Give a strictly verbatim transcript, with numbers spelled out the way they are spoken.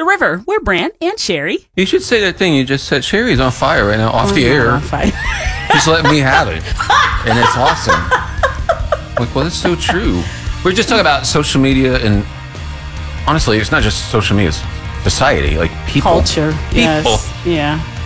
River. We're Brant and Sherry. You should say that thing you just said. Sherry's on fire right now, off Oh, the no, air. on fire. Just let me have it. And it's awesome. Like, well, that's so true. We're just talking about social media, and honestly, it's not just social media, it's society. Like, people. Culture. People. Yes. Yeah.